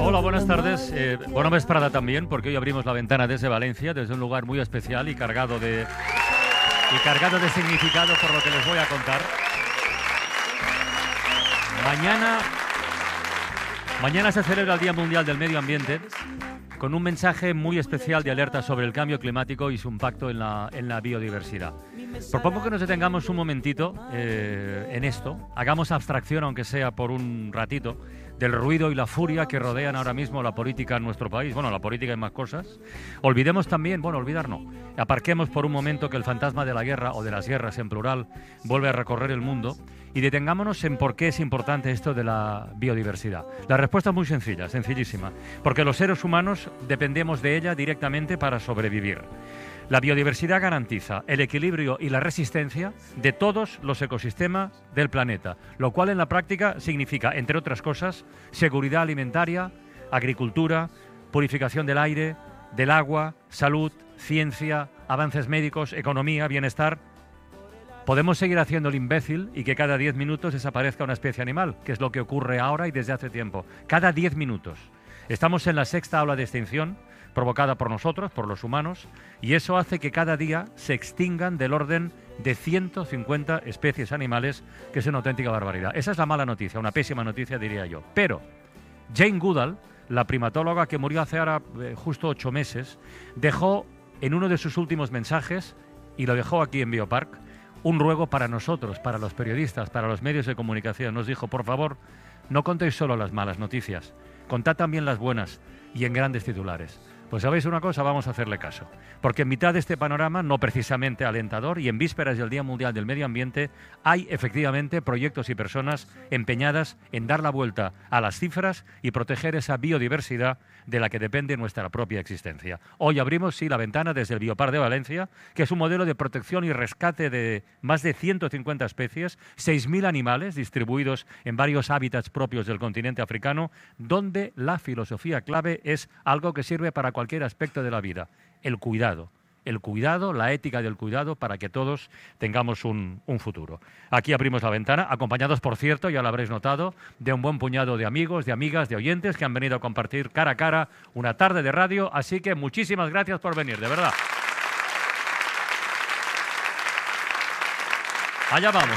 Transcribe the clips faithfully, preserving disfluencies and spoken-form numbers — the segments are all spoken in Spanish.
Hola, buenas tardes. Eh, buena vesprada también, porque hoy abrimos la ventana desde Valencia, desde un lugar muy especial y cargado de, y cargado de significado por lo que les voy a contar. Mañana, mañana se celebra el Día Mundial del Medio Ambiente, con un mensaje muy especial de alerta sobre el cambio climático y su impacto en la, en la biodiversidad. Propongo que nos detengamos un momentito eh, en esto, hagamos abstracción, aunque sea por un ratito, del ruido y la furia que rodean ahora mismo la política en nuestro país. Bueno, la política y más cosas. Olvidemos también, bueno, olvidar no, aparquemos por un momento que el fantasma de la guerra, o de las guerras en plural, vuelve a recorrer el mundo, y detengámonos en por qué es importante esto de la biodiversidad. La respuesta es muy sencilla, sencillísima, porque los seres humanos dependemos de ella directamente para sobrevivir. La biodiversidad garantiza el equilibrio y la resistencia de todos los ecosistemas del planeta, lo cual en la práctica significa, entre otras cosas, seguridad alimentaria, agricultura, purificación del aire, del agua, salud, ciencia, avances médicos, economía, bienestar. Podemos seguir haciendo el imbécil y que cada diez minutos desaparezca una especie animal, que es lo que ocurre ahora y desde hace tiempo. Cada diez minutos. Estamos en la sexta ola de extinción, provocada por nosotros, por los humanos, y eso hace que cada día se extingan del orden de ciento cincuenta especies animales, que es una auténtica barbaridad. Esa es la mala noticia, una pésima noticia, diría yo. Pero Jane Goodall, la primatóloga que murió hace ahora eh, justo ocho meses, dejó en uno de sus últimos mensajes, y lo dejó aquí en Biopark, un ruego para nosotros, para los periodistas, para los medios de comunicación. Nos dijo, por favor, no contéis solo las malas noticias, contad también las buenas y en grandes titulares. Pues sabéis una cosa, vamos a hacerle caso. Porque en mitad de este panorama, no precisamente alentador, y en vísperas del Día Mundial del Medio Ambiente, hay efectivamente proyectos y personas empeñadas en dar la vuelta a las cifras y proteger esa biodiversidad de la que depende nuestra propia existencia. Hoy abrimos, sí, la ventana desde el Biopark de Valencia, que es un modelo de protección y rescate de más de ciento cincuenta especies, seis mil animales distribuidos en varios hábitats propios del continente africano, donde la filosofía clave es algo que sirve para cualquier aspecto de la vida, el cuidado. El cuidado, la ética del cuidado, para que todos tengamos un, un futuro. Aquí abrimos la ventana, acompañados, por cierto, ya lo habréis notado, de un buen puñado de amigos, de amigas, de oyentes que han venido a compartir cara a cara una tarde de radio, así que muchísimas gracias por venir, de verdad. Allá vamos.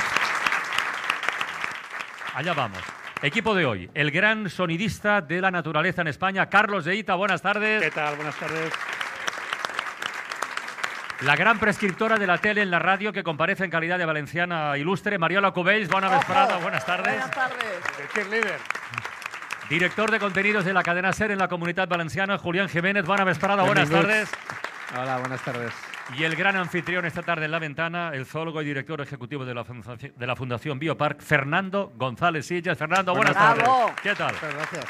Allá vamos. Equipo de hoy, el gran sonidista de la naturaleza en España, Carlos de Ita, buenas tardes. ¿Qué tal? Buenas tardes. La gran prescriptora de la tele en la radio, que comparece en calidad de valenciana ilustre, Mariola Cubells, buena vesprada, buenas tardes. Buenas tardes. Cheerleader. Director de contenidos de la cadena SER en la Comunitat Valenciana, Julián Jiménez, buena vesprada, buenas tardes. Hola, buenas tardes. Y el gran anfitrión esta tarde en la ventana, el zoólogo y director ejecutivo de la, fundación, de la Fundación Biopark, Fernando González Sillas. Fernando, buenas tardes. ¿Qué tal? Muchas gracias.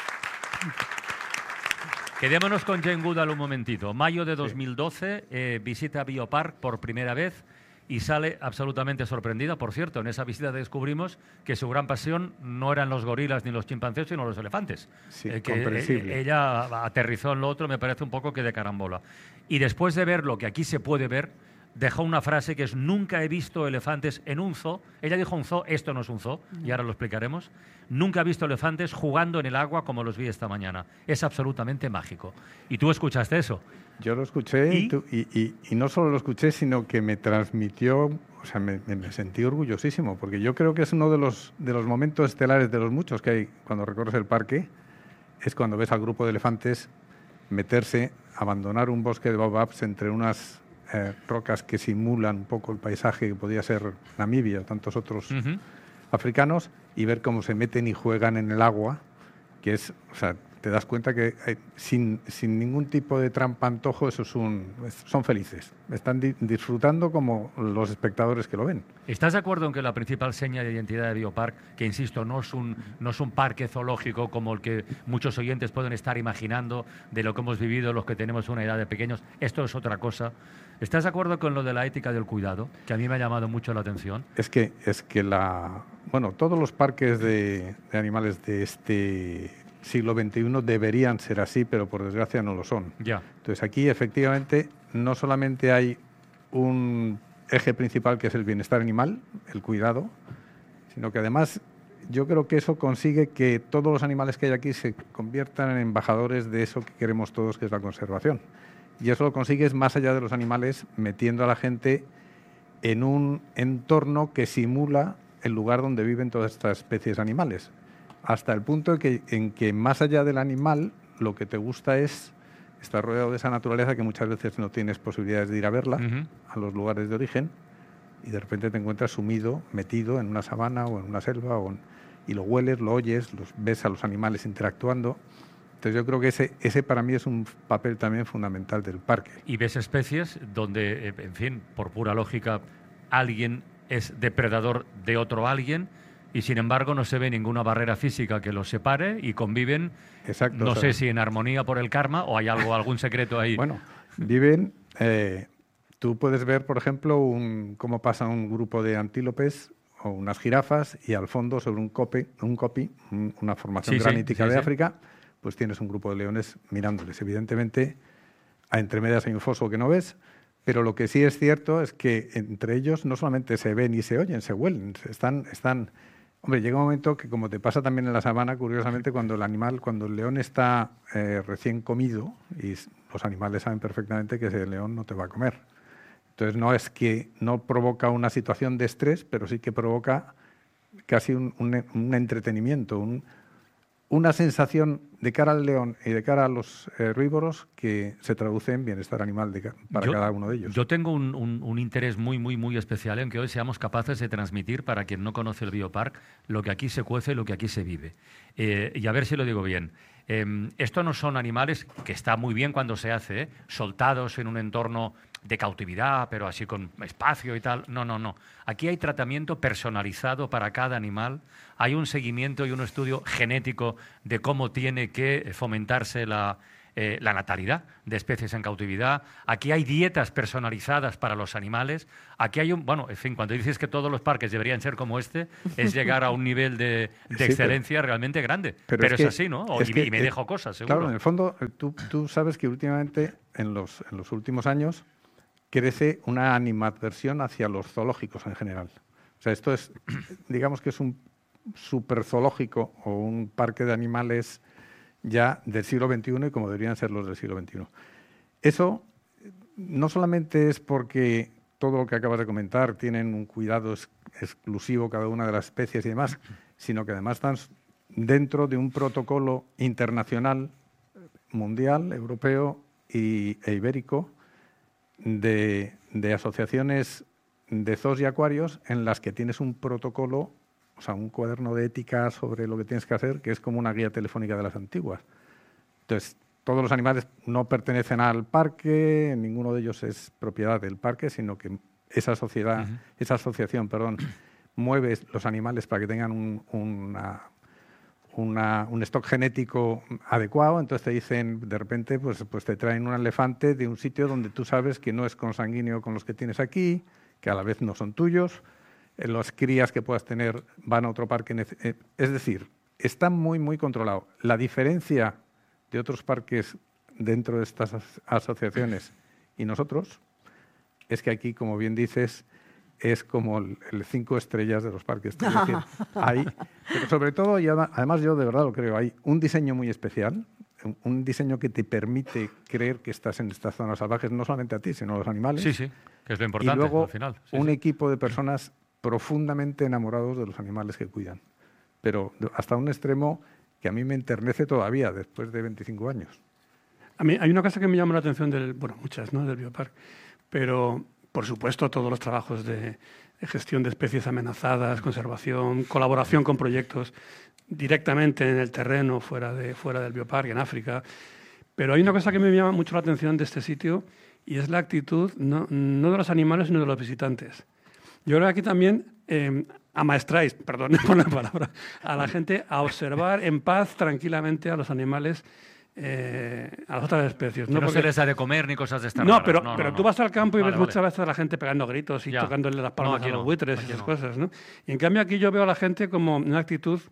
Quedémonos con Jane Goodall un momentito. Mayo de dos mil doce, eh, visita Biopark por primera vez y sale absolutamente sorprendida. Por cierto, en esa visita descubrimos que su gran pasión no eran los gorilas ni los chimpancés, sino los elefantes. Sí, eh, que comprensible. eh, ella aterrizó en lo otro, me parece un poco que de carambola. Y después de ver lo que aquí se puede ver, dejó una frase que es: nunca he visto elefantes en un zoo. Ella dijo un zoo, esto no es un zoo, y ahora lo explicaremos. Nunca he visto elefantes jugando en el agua como los vi esta mañana. Es absolutamente mágico. ¿Y tú escuchaste eso? Yo lo escuché ¿Y? y, tú- y, y, y no solo lo escuché, sino que me transmitió, o sea, me, me- me sentí orgullosísimo, porque yo creo que es uno de los, de los momentos estelares de los muchos que hay cuando recorres el parque, es cuando ves al grupo de elefantes meterse, abandonar un bosque de baobabs entre unas eh, rocas que simulan un poco el paisaje que podía ser Namibia o tantos otros Uh-huh. africanos, y ver cómo se meten y juegan en el agua, que es, o sea, te das cuenta que eh, sin, sin ningún tipo de trampa antojo, eso es un, es- son felices. Están di- disfrutando como los espectadores que lo ven. ¿Estás de acuerdo en que la principal seña de identidad de Biopark, que insisto, no es un, no es un parque zoológico como el que muchos oyentes pueden estar imaginando de lo que hemos vivido los que tenemos una edad de pequeños, esto es otra cosa? ¿Estás de acuerdo con lo de la ética del cuidado, que a mí me ha llamado mucho la atención? Es que, es que la, bueno, todos los parques de, de animales de este siglo veintiuno deberían ser así, pero por desgracia no lo son. Ya. Entonces aquí efectivamente no solamente hay un eje principal que es el bienestar animal, el cuidado, sino que además yo creo que eso consigue que todos los animales que hay aquí se conviertan en embajadores de eso que queremos todos, que es la conservación. Y eso lo consigues más allá de los animales, metiendo a la gente en un entorno que simula el lugar donde viven todas estas especies animales. Hasta el punto en que, en que más allá del animal, lo que te gusta es estar rodeado de esa naturaleza que muchas veces no tienes posibilidades de ir a verla, uh-huh. a los lugares de origen, y de repente te encuentras sumido, metido en una sabana o en una selva, o en, y lo hueles, lo oyes, los, ves a los animales interactuando. Entonces yo creo que ese, ese para mí es un papel también fundamental del parque. Y ves especies donde, en fin, por pura lógica, alguien es depredador de otro alguien y sin embargo no se ve ninguna barrera física que los separe y conviven. Exacto. No o sea, sé si en armonía por el karma o hay algo, algún secreto ahí. Bueno, viven... Eh, tú puedes ver, por ejemplo, un, cómo pasa un grupo de antílopes o unas jirafas y al fondo sobre un cope, un copi, un, una formación sí, granítica sí, sí, de sí. África, pues tienes un grupo de leones mirándoles. Evidentemente, a entre medias hay un foso que no ves, pero lo que sí es cierto es que entre ellos no solamente se ven y se oyen, se huelen, están... están Hombre, llega un momento que, como te pasa también en la sabana, curiosamente, cuando el animal, cuando el león está eh, recién comido, y los animales saben perfectamente que ese león no te va a comer. Entonces, no es que no provoca una situación de estrés, pero sí que provoca casi un, un, un entretenimiento, un, una sensación de cara al león y de cara a los eh, herbívoros que se traduce en bienestar animal de, para yo, cada uno de ellos. Yo tengo un, un, un interés muy, muy, muy especial en que hoy seamos capaces de transmitir para quien no conoce el Biopark lo que aquí se cuece, lo que aquí se vive. Eh, y a ver si lo digo bien. Eh, esto no son animales, que está muy bien cuando se hace, ¿eh? soltados en un entorno de cautividad, pero así con espacio y tal. No, no, no. Aquí hay tratamiento personalizado para cada animal. Hay un seguimiento y un estudio genético de cómo tiene que fomentarse la, eh, la natalidad de especies en cautividad. Aquí hay dietas personalizadas para los animales. Aquí hay un... Bueno, en fin, cuando dices que todos los parques deberían ser como este, es llegar a un nivel de, de sí, excelencia pero, realmente grande. Pero, pero es, es que, así, ¿no? O, es y, que, y me es, dejo cosas, seguro. Claro, en el fondo, tú, tú sabes que últimamente, en los, en los últimos años, crece una animadversión hacia los zoológicos en general. O sea, esto es, digamos que es un super zoológico o un parque de animales ya del siglo veintiuno y como deberían ser los del siglo veintiuno. Eso no solamente es porque todo lo que acabas de comentar tienen un cuidado ex exclusivo cada una de las especies y demás, sino que además están dentro de un protocolo internacional, mundial, europeo y, e ibérico, De, de asociaciones de zoos y acuarios en las que tienes un protocolo, o sea, un cuaderno de ética sobre lo que tienes que hacer, que es como una guía telefónica de las antiguas. Entonces, todos los animales no pertenecen al parque, ninguno de ellos es propiedad del parque, sino que esa sociedad, uh-huh. esa asociación, perdón, mueve los animales para que tengan un, una... Una, un stock genético adecuado, entonces te dicen, de repente, pues, pues te traen un elefante de un sitio donde tú sabes que no es consanguíneo con los que tienes aquí, que a la vez no son tuyos, eh, las crías que puedas tener van a otro parque. Eh, es decir, está muy, muy controlado. La diferencia de otros parques dentro de estas as asociaciones y nosotros es que aquí, como bien dices, es como el, el cinco estrellas de los parques. Es decir, hay, pero sobre todo, y además yo de verdad lo creo, hay un diseño muy especial, un, un diseño que te permite creer que estás en estas zonas salvajes, no solamente a ti, sino a los animales. Sí, sí, que es lo importante y luego al final. Sí, un sí. equipo de personas profundamente enamorados de los animales que cuidan, pero hasta un extremo que a mí me enternece todavía, después de veinticinco años. A mí hay una cosa que me llama la atención, del, bueno, muchas, ¿no?, del Biopark, pero... Por supuesto, todos los trabajos de, de gestión de especies amenazadas, conservación, colaboración con proyectos directamente en el terreno, fuera, de, fuera del Biopark, en África. Pero hay una cosa que me llama mucho la atención de este sitio y es la actitud no, no de los animales, sino de los visitantes. Yo creo que aquí también eh, amaestráis, perdón por la palabra, a la gente a observar en paz, tranquilamente, a los animales. Eh, a las otras especies. Que no, no porque... se les ha de comer ni cosas de estas No, raras. pero, no, pero no, tú no. vas al campo y vale, ves vale. muchas veces a la gente pegando gritos y ya. tocándole las palmas no, a los no, buitres y esas no. cosas, ¿no? Y en cambio aquí yo veo a la gente como una actitud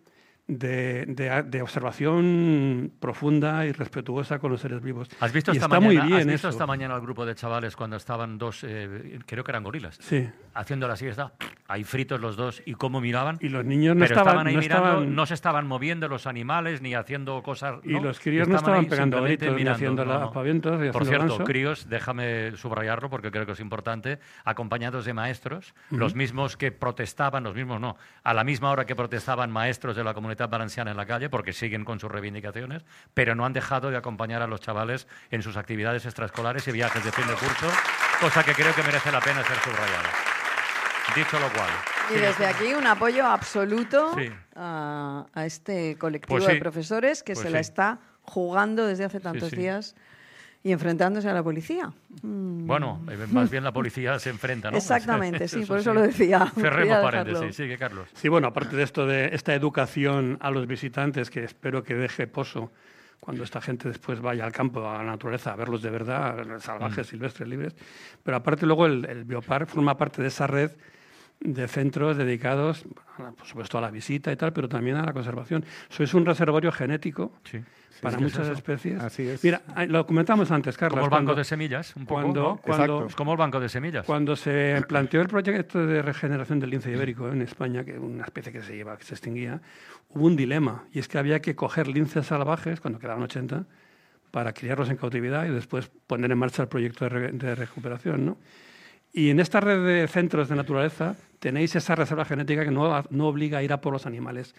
de, de, de observación profunda y respetuosa con los seres vivos. ¿Has visto, y esta, está mañana, muy bien ¿has visto eso. esta mañana al grupo de chavales cuando estaban dos, eh, creo que eran gorilas, Sí. haciendo la siesta, ahí fritos los dos, y cómo miraban? Y los niños no Pero estaban, estaban ahí no mirando, estaban, no se estaban moviendo los animales ni haciendo cosas. y ¿no? los críos no estaban ahí pegando simplemente gritos ni mirando, haciendo no, no. aspavientos y Por haciendo cierto, ganso. críos, déjame subrayarlo porque creo que es importante, acompañados de maestros, uh-huh. los mismos que protestaban, los mismos no, a la misma hora que protestaban maestros de la Comunitat Valenciana en la calle, porque siguen con sus reivindicaciones, pero no han dejado de acompañar a los chavales en sus actividades extraescolares y viajes de fin de curso, cosa que creo que merece la pena ser subrayada. Dicho lo cual. Y desde aquí un apoyo absoluto sí. a, a este colectivo pues sí. de profesores que pues se sí. la está jugando desde hace tantos sí, sí. días y enfrentándose a la policía. Mm. Bueno, más bien la policía se enfrenta, ¿no? Exactamente, sí, eso por eso sí. lo decía. Cerremos paréntesis, sigue Carlos. Sí, bueno, aparte de esto, de esta educación a los visitantes, que espero que deje pozo cuando esta gente después vaya al campo, a la naturaleza, a verlos de verdad, salvajes, mm. silvestres, libres. Pero aparte luego el, el Biopark forma parte de esa red de centros dedicados, por supuesto, a la visita y tal, pero también a la conservación. Sois un reservorio genético sí, sí, para es muchas es especies. Así es. Mira, lo comentamos antes, Carlos. Como el banco cuando, de semillas, un poco, cuando, ¿no? cuando, Es como el banco de semillas. Cuando se planteó el proyecto de regeneración del lince ibérico en España, que es una especie que se lleva, que se extinguía, hubo un dilema, y es que había que coger linces salvajes, cuando quedaban ochenta, para criarlos en cautividad y después poner en marcha el proyecto de, re, de recuperación, ¿no? Y en esta red de centros de naturaleza tenéis esa reserva genética que no, no obliga a ir a por los animales,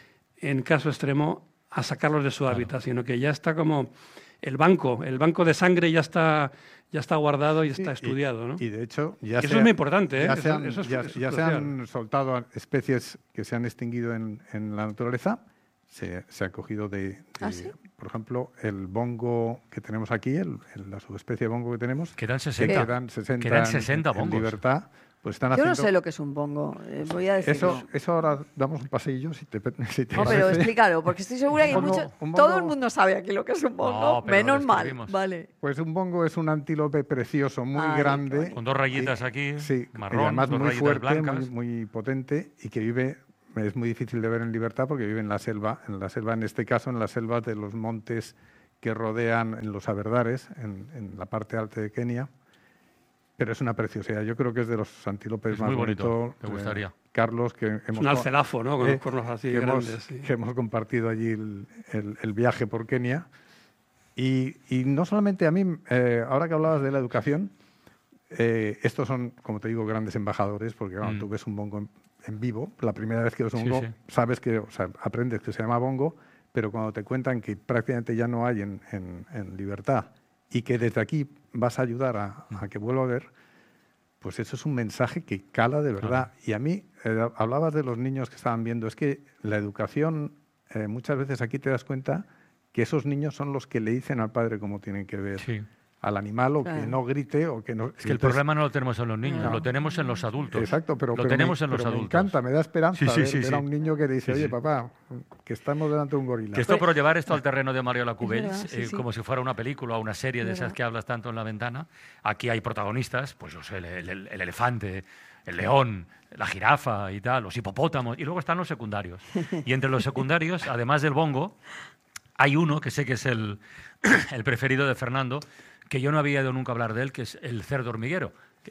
en caso extremo, a sacarlos de su claro. hábitat, sino que ya está como el banco, el banco de sangre ya está, ya está guardado y está sí, estudiado, ¿no? Y de hecho, ya eso se, es muy importante, ¿eh? Ya, eso, se han, eso es, ya, eso es ya se han soltado especies que se han extinguido en, en la naturaleza. Se, se ha cogido de, de ¿Ah, sí? por ejemplo, el bongo que tenemos aquí, el, el, la subespecie de bongo que tenemos. Quedan sesenta. Quedan sesenta, quedan sesenta en, bongos. En libertad. Pues están Yo haciendo... no sé lo que es un bongo, eh, voy a decirlo. Eso, eso ahora damos un paseillo, si te, si te No, parece. pero explícalo, porque estoy segura que bongo, mucho, bongo, todo el mundo sabe aquí lo que es un bongo, no, menos mal. Vale. Pues un bongo es un antílope precioso, muy Ay, grande. Con dos rayitas y, aquí, sí, marrón, y además dos muy rayitas fuerte, blancas. muy, muy potente y que vive... Es muy difícil de ver en libertad porque vive en la selva, en la selva, en este caso, en las selvas de los montes que rodean en los Aberdares, en, en la parte alta de Kenia. Pero es una preciosidad. Yo creo que es de los antílopes es más muy bonito. bonitos. Me gustaría. Eh, Carlos, que hemos... Es un alcelafo, ¿no? Con eh, los cuernos así que grandes. Hemos, sí. que hemos compartido allí el, el, el viaje por Kenia. Y, y no solamente a mí, eh, ahora que hablabas de la educación, eh, estos son, como te digo, grandes embajadores, porque bueno, mm. tú ves un bongo en, en vivo, la primera vez que ves un bongo, sí, sí. sabes que, o sea, aprendes que se llama bongo, pero cuando te cuentan que prácticamente ya no hay en, en, en libertad y que desde aquí vas a ayudar a, a que vuelva a ver, pues eso es un mensaje que cala de verdad. Claro. Y a mí, eh, hablabas de los niños que estaban viendo, es que la educación, eh, muchas veces aquí te das cuenta que esos niños son los que le dicen al padre cómo tienen que ver sí. al animal o claro. que no grite o que no... Es que el problema no lo tenemos en los niños, no. lo tenemos en los adultos. Exacto, pero, lo pero tenemos me, en los pero adultos. Me encanta, me da esperanza sí, sí, ver, sí, ver sí. a un niño que dice, sí, oye, sí. papá, que estamos delante de un gorila. Que esto por llevar esto al terreno de Mariola Cubells, verdad, sí, eh, sí. como si fuera una película o una serie de es esas verdad. que hablas tanto en La Ventana, aquí hay protagonistas, pues yo sé, el, el, el elefante, el león, la jirafa y tal, los hipopótamos, y luego están los secundarios. Y entre los secundarios, además del bongo, hay uno que sé que es el, el preferido de Fernando, que yo no había ido nunca a hablar de él, que es el cerdo hormiguero.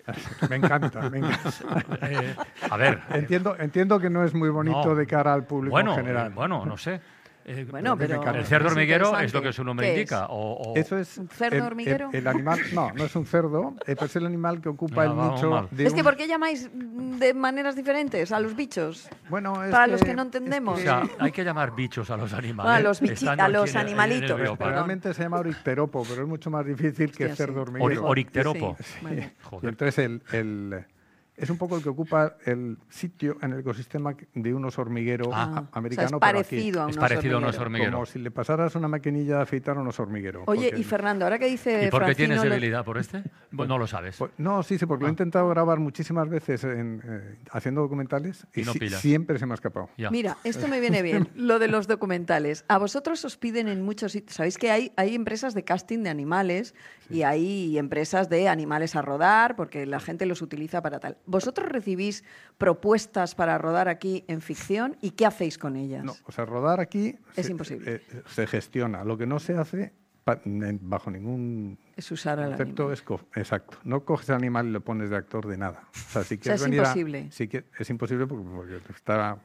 Me encanta, me encanta. eh, a ver. Entiendo, entiendo que no es muy bonito no, de cara al público bueno, en general. Eh, bueno, no sé. Eh, bueno, pero, el cerdo es hormiguero es lo que su nombre indica. O, o Eso es ¿Un cerdo el, hormiguero? El, el animal, no, no es un cerdo, es el animal que ocupa Mira, el vamos nicho mal. de Es que un... ¿por qué llamáis de maneras diferentes a los bichos? Bueno, es Para que, los que no entendemos. O sea, hay que llamar bichos a los animales. A los, bichi, a los animalitos. En el, en el realmente se llama oricteropo, pero es mucho más difícil que Hostia, cerdo sí. hormiguero. Or, oricteropo. Sí, vale. Y entonces el, el, es un poco el que ocupa el sitio en el ecosistema de un oso hormiguero ah, americano. O sea, es parecido, a un, es parecido a un oso hormiguero. Como si le pasaras una maquinilla de afeitar a un oso hormiguero. Oye, porque... y Fernando, ahora que dice ¿Y por qué Francino tienes lo... debilidad por este? Pues no lo sabes. Pues, no, sí, sí, porque ah. lo he intentado grabar muchísimas veces en, eh, haciendo documentales y, y no si, pillas. siempre se me ha escapado. Ya. Mira, esto me viene bien, lo de los documentales. A vosotros os piden en muchos sitios, sabéis que hay, hay empresas de casting de animales sí. y hay empresas de animales a rodar porque la gente los utiliza para tal. ¿Vosotros recibís propuestas para rodar aquí en ficción y qué hacéis con ellas? No, o sea, rodar aquí es se, imposible. Eh, se gestiona. Lo que no se hace pa, bajo ningún es usar al concepto animal. Es co exacto. No coges al animal y lo pones de actor de nada. O sea, si o sea, es venir imposible. A, si que, es imposible porque, porque está,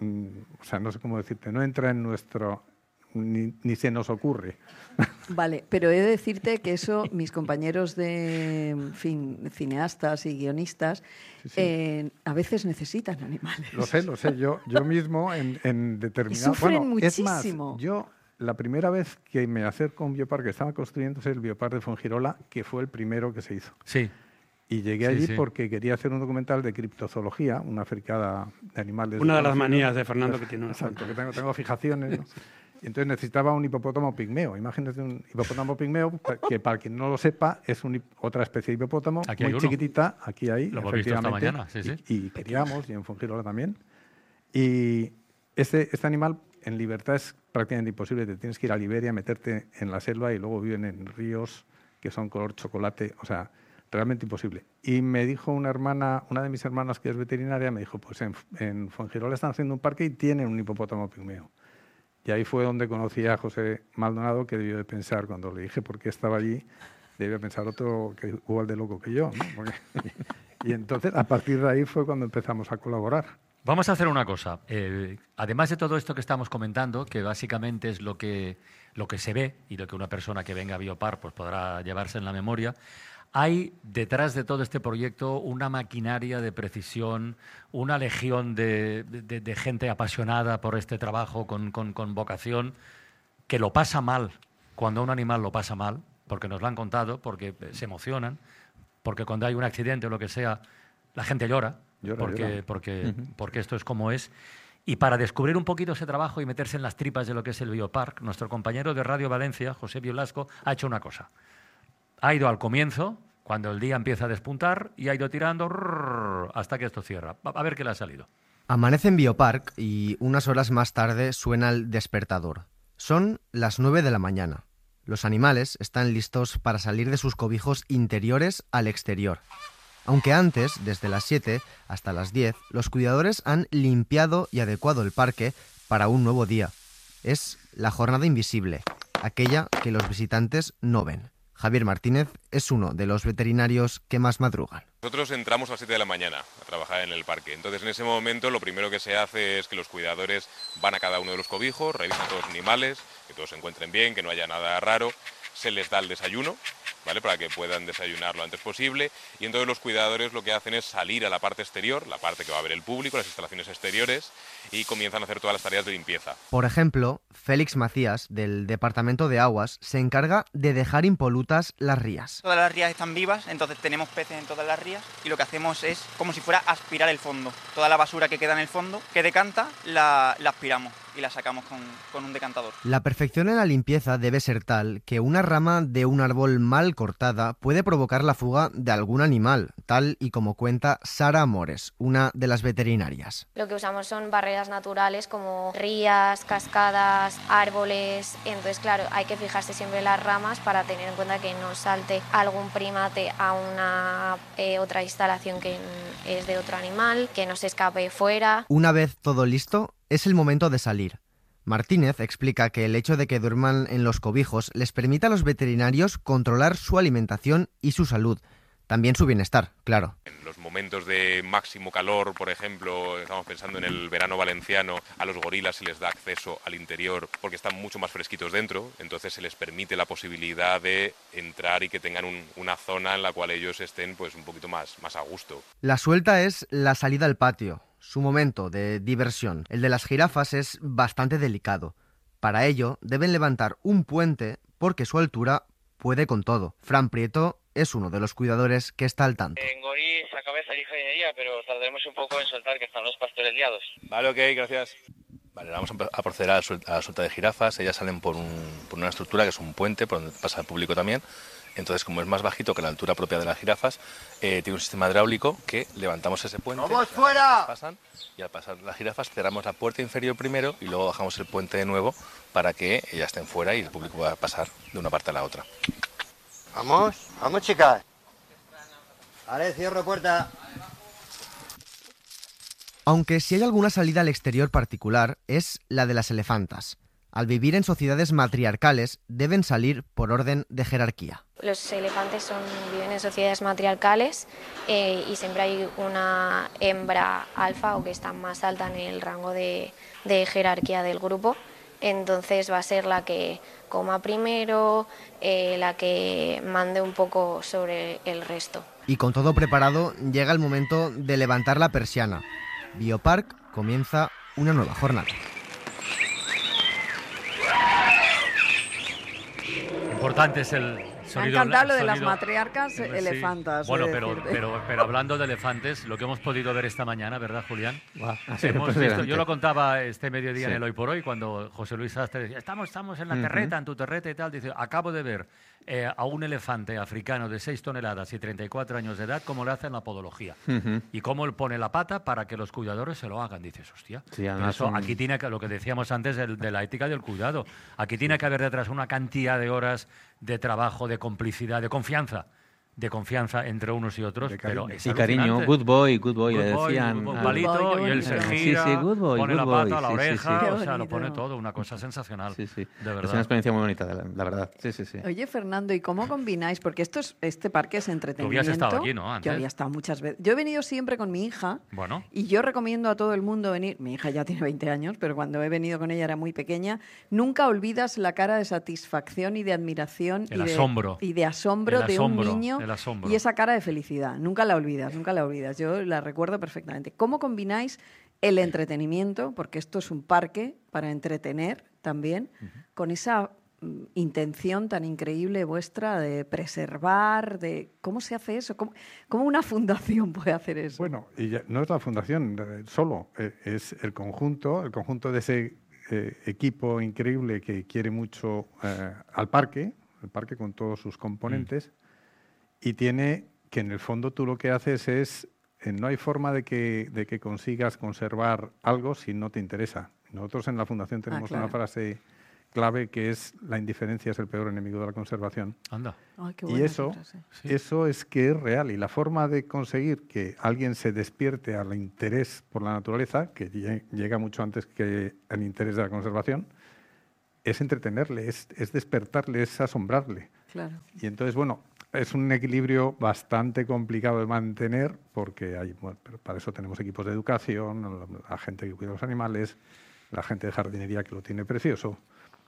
o sea, no sé cómo decirte, no entra en nuestro, ni, ni se nos ocurre. Vale, pero he de decirte que eso, mis compañeros de en fin, cineastas y guionistas, sí, sí. Eh, a veces necesitan animales. Lo sé, lo sé. Yo, yo mismo en, en determinado... Y sufren bueno, muchísimo. Es más, yo la primera vez que me acerco a un bioparque, que estaba construyéndose el bioparque de Fuengirola, que fue el primero que se hizo. Sí. Y llegué sí, allí sí. porque quería hacer un documental de criptozoología, una fricada de animales. Una de las manías de Fernando que tiene una Exacto, que tengo, tengo fijaciones, ¿no? Y entonces necesitaba un hipopótamo pigmeo. Imagínate un hipopótamo pigmeo, que para quien no lo sepa, es un, otra especie de hipopótamo aquí muy chiquitita. Aquí hay, lo hemos visto esta mañana, sí, sí. Y, y queríamos, y en Fuengirola también. Y este, este animal en libertad es prácticamente imposible. Te tienes que ir a Liberia, meterte en la selva y luego viven en ríos que son color chocolate. O sea, realmente imposible. Y me dijo una hermana, una de mis hermanas que es veterinaria, me dijo, pues en, en Fuengirola están haciendo un parque y tienen un hipopótamo pigmeo. Y ahí fue donde conocí a José Maldonado, que debió de pensar, cuando le dije por qué estaba allí, debió pensar otro que igual de loco que yo, ¿no? Porque, y, y entonces, a partir de ahí fue cuando empezamos a colaborar. Vamos a hacer una cosa. Eh, además de todo esto que estamos comentando, que básicamente es lo que, lo que se ve y lo que una persona que venga a Biopar pues, podrá llevarse en la memoria, hay detrás de todo este proyecto una maquinaria de precisión, una legión de, de, de gente apasionada por este trabajo con, con, con vocación, que lo pasa mal cuando un animal lo pasa mal, porque nos lo han contado, porque se emocionan, porque cuando hay un accidente o lo que sea, la gente llora, llora porque, llora. Porque, uh-huh. porque esto es como es. Y para descubrir un poquito ese trabajo y meterse en las tripas de lo que es el Biopark, nuestro compañero de Radio Valencia, José Biolasco, ha hecho una cosa. Ha ido al comienzo, cuando el día empieza a despuntar, y ha ido tirando rrr, hasta que esto cierra. A ver qué le ha salido. Amanece en Biopark y unas horas más tarde suena el despertador. Son las nueve de la mañana. Los animales están listos para salir de sus cobijos interiores al exterior. Aunque antes, desde las siete hasta las diez, los cuidadores han limpiado y adecuado el parque para un nuevo día. Es la jornada invisible, aquella que los visitantes no ven. Javier Martínez es uno de los veterinarios que más madrugan. Nosotros entramos a las siete de la mañana a trabajar en el parque. Entonces, en ese momento, lo primero que se hace es que los cuidadores van a cada uno de los cobijos, revisan todos los animales, que todos se encuentren bien, que no haya nada raro. Se les da el desayuno, ¿vale? Para que puedan desayunar lo antes posible. Y entonces los cuidadores lo que hacen es salir a la parte exterior, la parte que va a ver el público, las instalaciones exteriores, y comienzan a hacer todas las tareas de limpieza. Por ejemplo, Félix Macías, del Departamento de Aguas, se encarga de dejar impolutas las rías. Todas las rías están vivas, entonces tenemos peces en todas las rías y lo que hacemos es como si fuera aspirar el fondo. Toda la basura que queda en el fondo, que decanta, la, la aspiramos y la sacamos con, con un decantador. La perfección en la limpieza debe ser tal que una rama de un árbol mal cortada puede provocar la fuga de algún animal, tal y como cuenta Sara Amores, una de las veterinarias. Lo que usamos son barreras naturales como rías, cascadas, árboles. Entonces, claro, hay que fijarse siempre en las ramas para tener en cuenta que no salte algún primate a una eh, otra instalación que es de otro animal, que no se escape fuera. Una vez todo listo, es el momento de salir. Martínez explica que el hecho de que duerman en los cobijos les permite a los veterinarios controlar su alimentación y su salud. También su bienestar, claro. En los momentos de máximo calor, por ejemplo, estamos pensando en el verano valenciano, a los gorilas se les da acceso al interior porque están mucho más fresquitos dentro, entonces se les permite la posibilidad de entrar y que tengan un, una zona en la cual ellos estén pues un poquito más, más a gusto. La suelta es la salida al patio, su momento de diversión. El de las jirafas es bastante delicado. Para ello, deben levantar un puente porque su altura puede con todo. Fran Prieto es uno de los cuidadores que está al tanto. En Gorí esa cabeza de ingeniería, pero tardaremos un poco en soltar que están los pastores liados. Vale, ok, gracias. Vale, vamos a proceder a la suelta, a la suelta de jirafas. Ellas salen por, un, por una estructura que es un puente, por donde pasa el público también. Entonces, como es más bajito que la altura propia de las jirafas, eh, tiene un sistema hidráulico que levantamos ese puente. ¡Vamos fuera! Pasan, y al pasar las jirafas cerramos la puerta inferior primero y luego bajamos el puente de nuevo para que ellas estén fuera y el público pueda pasar de una parte a la otra. Vamos, vamos chicas. Vale, cierro puerta. Aunque si hay alguna salida al exterior particular, es la de las elefantas. Al vivir en sociedades matriarcales, deben salir por orden de jerarquía. Los elefantes son, viven en sociedades matriarcales eh, y siempre hay una hembra alfa o que está más alta en el rango de, de jerarquía del grupo. Entonces va a ser la que coma primero, eh, la que mande un poco sobre el resto. Y con todo preparado, llega el momento de levantar la persiana. Biopark comienza una nueva jornada. Importante es el sonido. Me ha encantado lo de sonido, las matriarcas sí. elefantas. Bueno, pero, pero, pero hablando de elefantes, lo que hemos podido ver esta mañana, ¿verdad, Julián? Wow. Hemos visto, yo lo contaba este mediodía sí. en el Hoy por Hoy, cuando José Luis Sastre decía, estamos, estamos en la terreta, uh-huh. en tu terreta y tal. Dice, acabo de ver eh, a un elefante africano de seis toneladas y treinta y cuatro años de edad, cómo le hacen la podología. Uh-huh. Y cómo él pone la pata para que los cuidadores se lo hagan. Dices, hostia, sí, eso, un... aquí tiene que, lo que decíamos antes de, de la ética del cuidado, aquí tiene que haber detrás una cantidad de horas de trabajo, de complicidad, de confianza, de confianza entre unos y otros, pero es y cariño, good boy, good boy, good le boy, decían. Good boy, palito, boy, y él se gira, sí, sí, good boy, pone good la boy, pata, la sí, oreja, sí, sí. o sea, lo pone todo, una cosa sensacional. Sí, sí. De verdad. Es una experiencia muy bonita, la, la verdad. Sí, sí, sí. Oye, Fernando, ¿y cómo combináis? Porque esto es, este parque es entretenimiento. Tú habías estado aquí, ¿no? Antes. Yo había estado muchas veces. Yo he venido siempre con mi hija. Bueno. Y yo recomiendo a todo el mundo venir. Mi hija ya tiene veinte años, pero cuando he venido con ella era muy pequeña. Nunca olvidas la cara de satisfacción y de admiración. El y de, asombro. Y de asombro, el asombro de un niño. El asombro. Y esa cara de felicidad. Nunca la olvidas, nunca la olvidas. Yo la recuerdo perfectamente. ¿Cómo combináis el entretenimiento, porque esto es un parque para entretener también, uh-huh. con esa mm, intención tan increíble vuestra de preservar, de cómo se hace eso? ¿Cómo, cómo una fundación puede hacer eso? Bueno, y ya, no es la fundación eh, solo, eh, es el conjunto, el conjunto de ese eh, equipo increíble que quiere mucho eh, al parque, el parque con todos sus componentes, mm. y tiene... que en el fondo tú lo que haces es, eh, no hay forma de que, de que consigas conservar algo si no te interesa. Nosotros en la Fundación tenemos ah, claro. una frase clave que es la indiferencia es el peor enemigo de la conservación. Anda. Ay, qué y eso, sí. eso es que es real. Y la forma de conseguir que alguien se despierte al interés por la naturaleza, que llega mucho antes que el interés de la conservación, es entretenerle, es, es despertarle, es asombrarle. Claro. Y entonces, bueno... Es un equilibrio bastante complicado de mantener porque hay, bueno, pero para eso tenemos equipos de educación, la, la gente que cuida los animales, la gente de jardinería que lo tiene precioso.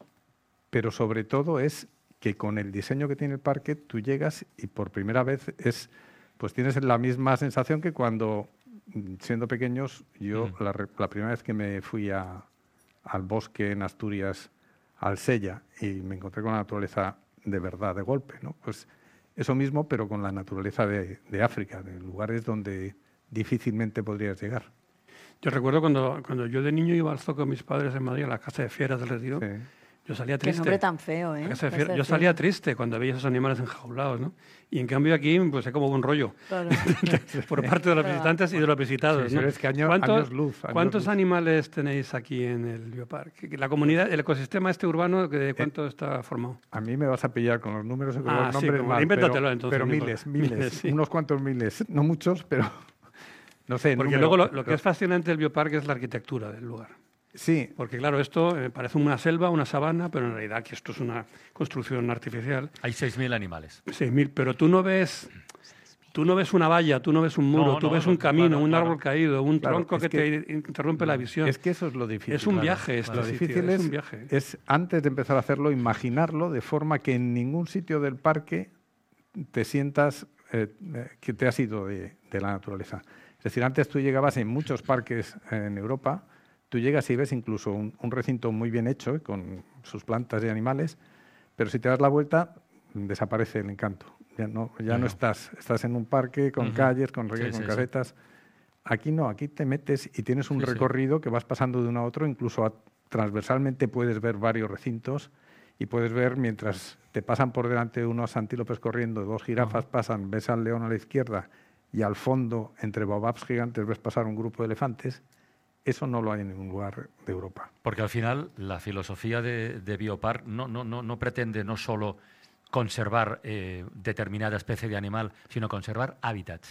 Pero sobre todo es que con el diseño que tiene el parque tú llegas y por primera vez es, pues tienes la misma sensación que cuando, siendo pequeños, yo mm. la, la primera vez que me fui a, al bosque en Asturias, al Sella, y me encontré con la naturaleza de verdad, de golpe, ¿no? Pues eso mismo, pero con la naturaleza de, de África, de lugares donde difícilmente podrías llegar. Yo recuerdo cuando, cuando yo de niño iba al zoo con mis padres en Madrid, a la Casa de Fieras del Retiro, sí. yo salía triste. Qué nombre tan feo, ¿eh? Casa de Fieras. Yo salía triste cuando veía esos animales enjaulados, ¿no? Y en cambio aquí, pues es como un rollo. Claro. Por parte de los visitantes y de los visitados. Sí, ¿no? Pero es que año, ¿Cuántos, años luz. Años ¿Cuántos luz. animales tenéis aquí en el bioparque? La comunidad, el ecosistema este urbano, ¿de cuánto eh, está formado? A mí me vas a pillar con los números y con ah, los nombres sí, mal, invéntatelo, pero, entonces, pero miles, miles, miles sí. unos cuantos miles, no muchos, pero no sé. Porque número, luego lo, lo que pero... es fascinante del bioparque es la arquitectura del lugar. Sí. Porque claro, esto eh, parece una selva, una sabana, pero en realidad que esto es una construcción artificial. Hay seis mil animales. seis mil, pero tú no ves... Tú no ves una valla, tú no ves un muro, no, tú no, ves no, un camino, claro, un claro. árbol caído, un claro, tronco que, que te interrumpe la visión. Es que eso es lo difícil. Es un claro, viaje esto. Lo sitio, difícil es, es, un viaje. es, antes de empezar a hacerlo, imaginarlo de forma que en ningún sitio del parque te sientas eh, que te has ido de, de la naturaleza. Es decir, antes tú llegabas en muchos parques en Europa, tú llegas y ves incluso un, un recinto muy bien hecho, eh, con sus plantas y animales, pero si te das la vuelta, desaparece el encanto. Ya no, ya no, no estás, estás en un parque con uh-huh. calles, con regueros, sí, con sí, casetas. Sí. Aquí no, aquí te metes y tienes un sí, recorrido sí. que vas pasando de uno a otro, incluso a, transversalmente puedes ver varios recintos y puedes ver mientras te pasan por delante unos antílopes corriendo, dos jirafas uh-huh. pasan, ves al león a la izquierda y al fondo, entre baobabs gigantes, ves pasar un grupo de elefantes. Eso no lo hay en ningún lugar de Europa. Porque al final la filosofía de, de Biopark no, no, no, no pretende no solo conservar eh, determinada especie de animal, sino conservar hábitats.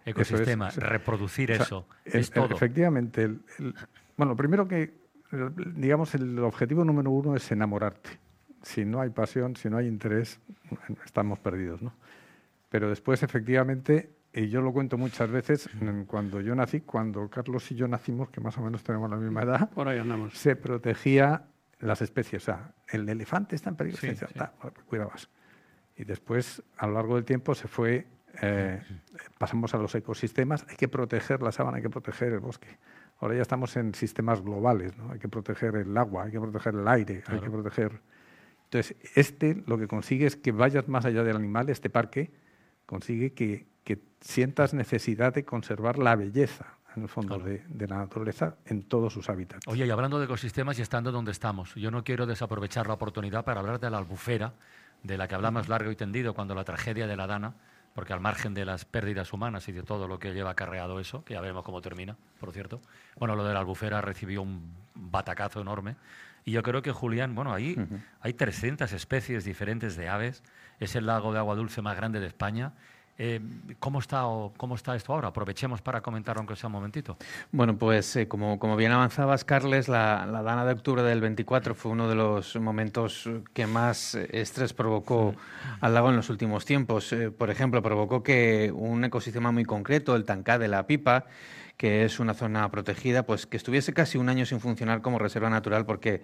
ecosistema, eso es, reproducir o sea, eso, el, es todo. Efectivamente. El, el, bueno, primero que, digamos, el objetivo número uno es enamorarte. Si no hay pasión, si no hay interés, estamos perdidos, ¿no? Pero después, efectivamente, y yo lo cuento muchas veces, cuando yo nací, cuando Carlos y yo nacimos, que más o menos tenemos la misma edad, por ahí andamos, se protegía las especies. O sea, el elefante está en peligro, Sí, se sí. ta, cuidabas. Y después, a lo largo del tiempo, se fue, eh, pasamos a los ecosistemas, hay que proteger la sabana, hay que proteger el bosque. Ahora ya estamos en sistemas globales, ¿no? Hay que proteger el agua, hay que proteger el aire, Claro. hay que proteger... Entonces, este lo que consigue es que vayas más allá del animal, este parque consigue que, que sientas necesidad de conservar la belleza, en el fondo, Claro. de, de la naturaleza en todos sus hábitats. Oye, y hablando de ecosistemas y estando donde estamos, yo no quiero desaprovechar la oportunidad para hablar de la albufera, de la que hablamos largo y tendido cuando la tragedia de la Dana, porque al margen de las pérdidas humanas y de todo lo que lleva acarreado eso, que ya veremos cómo termina, por cierto, bueno, lo de la albufera recibió un batacazo enorme. Y yo creo que, Julián, bueno, ahí uh-huh. hay trescientas especies diferentes de aves, es el lago de agua dulce más grande de España. Eh, ¿cómo, está, o, ¿Cómo está esto ahora? Aprovechemos para comentar, aunque sea un momentito. Bueno, pues eh, como, como bien avanzabas, Carles, la, la Dana de octubre del veinticuatro fue uno de los momentos que más estrés provocó sí. al lago en los últimos tiempos. Eh, por ejemplo, provocó que un ecosistema muy concreto, el Tancá de la Pipa, que es una zona protegida, pues que estuviese casi un año sin funcionar como reserva natural porque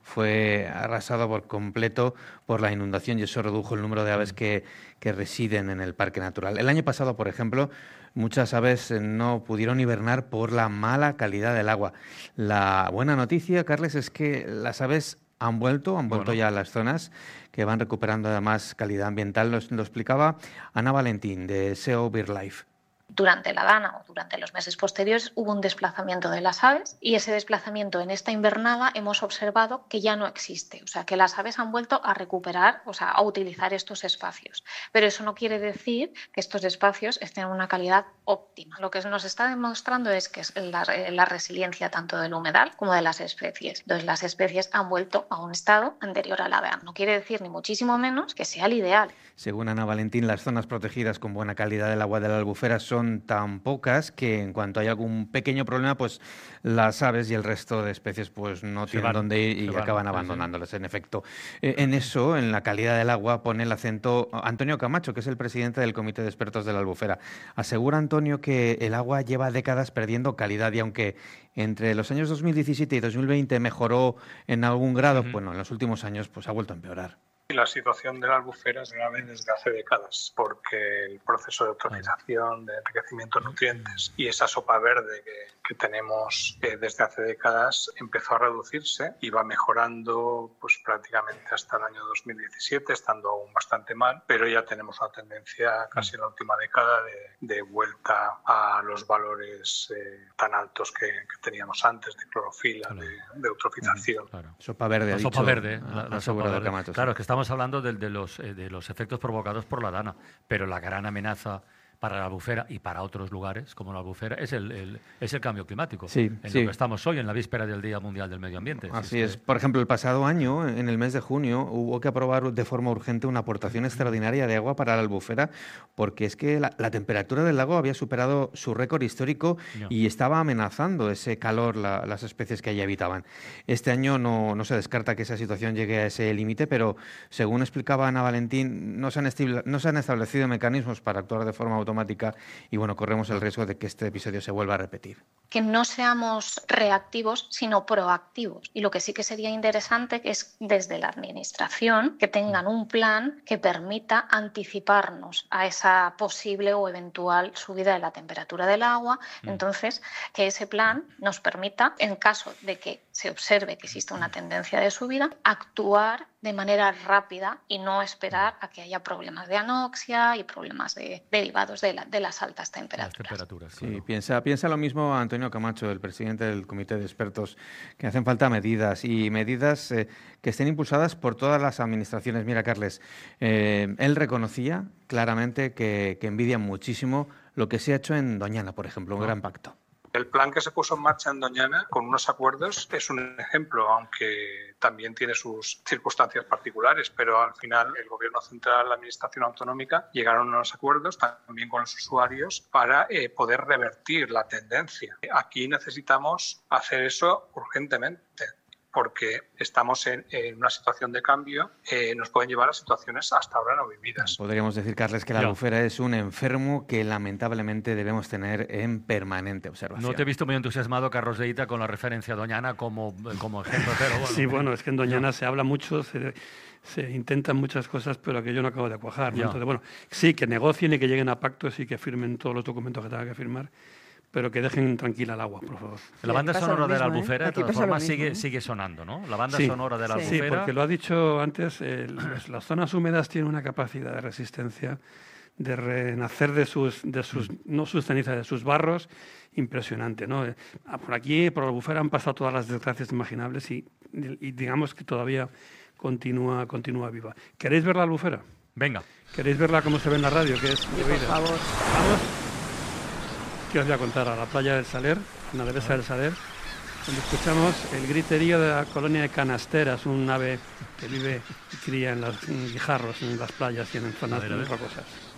fue arrasado por completo por la inundación y eso redujo el número de aves que, que residen en el parque natural. El año pasado, por ejemplo, muchas aves no pudieron hibernar por la mala calidad del agua. La buena noticia, Carles, es que las aves han vuelto, han vuelto bueno. ya a las zonas que van recuperando además calidad ambiental. Lo, lo explicaba Ana Valentín de S E O BirdLife. Durante la Dana o durante los meses posteriores hubo un desplazamiento de las aves y ese desplazamiento en esta invernada hemos observado que ya no existe, o sea que las aves han vuelto a recuperar, o sea, a utilizar estos espacios, pero eso no quiere decir que estos espacios estén en una calidad óptima. Lo que nos está demostrando es que es la, la resiliencia tanto del humedal como de las especies. Entonces las especies han vuelto a un estado anterior a la Dana. No quiere decir ni muchísimo menos que sea el ideal. Según Ana Valentín, las zonas protegidas con buena calidad del agua de la albufera son tan pocas que en cuanto hay algún pequeño problema, pues las aves y el resto de especies pues no se tienen van, dónde ir y van, acaban abandonándolas. Sí. En efecto, eh, en eso, en la calidad del agua, pone el acento Antonio Camacho, que es el presidente del Comité de Expertos de la Albufera. Asegura Antonio que el agua lleva décadas perdiendo calidad y aunque entre los años dos mil diecisiete y dos mil veinte mejoró en algún grado, uh-huh. bueno, en los últimos años pues ha vuelto a empeorar. La situación de la albufera es grave desde hace décadas porque el proceso de eutrofización, de enriquecimiento de nutrientes y esa sopa verde que, que tenemos eh, desde hace décadas empezó a reducirse y va mejorando pues, prácticamente hasta el año dos mil diecisiete, estando aún bastante mal, pero ya tenemos una tendencia casi en la última década de, de vuelta a los valores eh, tan altos que, que teníamos antes de clorofila, claro. de, de eutrofización. Claro. Sopa verde, la ha sopa dicho, verde, la, la sopa verde. Camacho, claro, sí. es que estamos hablando de, de, los, eh, de los efectos provocados por la Dana, pero la gran amenaza para la albufera y para otros lugares como la albufera es el, el, es el cambio climático, sí, en sí. lo que estamos hoy, en la víspera del Día Mundial del Medio Ambiente. Así si es. es. Que... Por ejemplo, el pasado año, en el mes de junio, hubo que aprobar de forma urgente una aportación extraordinaria de agua para la albufera porque es que la, la temperatura del lago había superado su récord histórico no. y estaba amenazando ese calor la, las especies que allí habitaban. Este año no, no se descarta que esa situación llegue a ese límite, pero según explicaba Ana Valentín, no se, han no se han establecido mecanismos para actuar de forma automática y bueno, corremos el riesgo de que este episodio se vuelva a repetir. Que no seamos reactivos, sino proactivos. Y lo que sí que sería interesante es desde la Administración que tengan un plan que permita anticiparnos a esa posible o eventual subida de la temperatura del agua. Mm. Entonces, que ese plan nos permita, en caso de que se observe que existe una tendencia de subida, actuar de manera rápida y no esperar a que haya problemas de anoxia y problemas de, derivados de, la, de las altas temperaturas. Las temperaturas sí, claro. piensa, piensa lo mismo Antonio Camacho, el presidente del Comité de Expertos, que hacen falta medidas y medidas eh, que estén impulsadas por todas las administraciones. Mira, Carles, eh, él reconocía claramente que, que envidian muchísimo lo que se ha hecho en Doñana, por ejemplo, un oh. gran pacto. El plan que se puso en marcha en Doñana con unos acuerdos es un ejemplo, aunque también tiene sus circunstancias particulares, pero al final el Gobierno Central, la Administración Autonómica llegaron a unos acuerdos también con los usuarios para eh, poder revertir la tendencia. Aquí necesitamos hacer eso urgentemente, porque estamos en, en una situación de cambio, eh, nos pueden llevar a situaciones hasta ahora no vividas. Podríamos decir, Carles, que la Yo. albufera es un enfermo que lamentablemente debemos tener en permanente observación. No te he visto muy entusiasmado, Carlos Leita, con la referencia a Doñana como, como ejemplo, pero bueno. Sí, bueno, es que en Doñana se habla mucho, se, se intentan muchas cosas, pero aquello no acaba de cuajar, ¿no? Ya. Entonces, bueno, sí, que negocien y que lleguen a pactos y que firmen todos los documentos que tengan que firmar, pero que dejen tranquila el agua, por favor. La banda pasa sonora lo de la mismo, ¿eh? albufera, de Aquí todas pasa lo formas, mismo, sigue, ¿eh? sigue sonando, ¿no? La banda Sí. sonora de la Sí, albufera. porque lo ha dicho antes, eh, las, las zonas húmedas tienen una capacidad de resistencia, de renacer de sus, de sus no sus cenizas, de sus barros, impresionante, ¿no? Eh, Por aquí, por la albufera, han pasado todas las desgracias imaginables y, y digamos que todavía continúa, continúa viva. ¿Queréis ver la albufera? Venga. ¿Queréis verla como se ve en la radio? Que es Sí, por favor. Vamos. ¿Qué os voy a contar? A la playa del Saler, en la dehesa del Saler, donde escuchamos el griterío de la colonia de Canasteras, un ave que vive y cría en los guijarros, en las playas y en zonas A ver, a muy ver. rocosas.